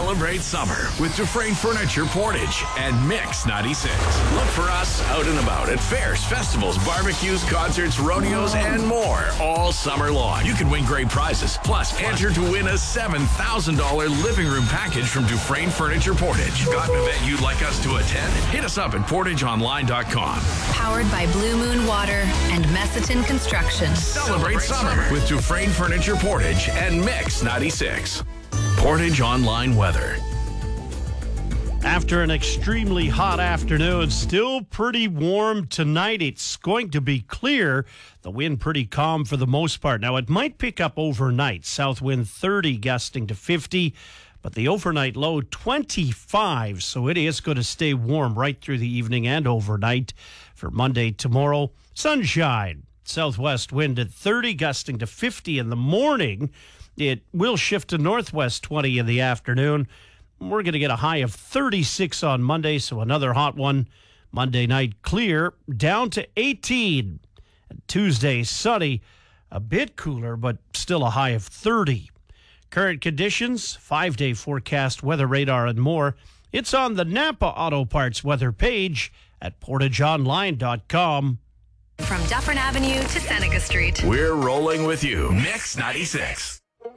Celebrate summer with Dufresne Furniture Portage and Mix 96. Look for us out and about at fairs, festivals, barbecues, concerts, rodeos, and more all summer long. You can win great prizes. Plus, enter to win a $7,000 living room package from Dufresne Furniture Portage. Got an event you'd like us to attend? Hit us up at portageonline.com. Powered by Blue Moon Water and Messiton Construction. Celebrate summer with Dufresne Furniture Portage and Mix 96. Portage Online weather. After an extremely hot afternoon, still pretty warm tonight. It's going to be clear. The wind pretty calm for the most part. Now, it might pick up overnight. South wind 30, gusting to 50. But the overnight low, 25. So it is going to stay warm right through the evening and overnight. For Monday, tomorrow, sunshine. Southwest wind at 30, gusting to 50 in the morning. It will shift to northwest 20 in the afternoon. We're going to get a high of 36 on Monday, so another hot one. Monday night clear, down to 18. And Tuesday sunny, a bit cooler, but still a high of 30. Current conditions, 5-day forecast, weather radar, and more. It's on the Napa Auto Parts weather page at portageonline.com. From Dufferin Avenue to Seneca Street. We're rolling with you. Mix 96.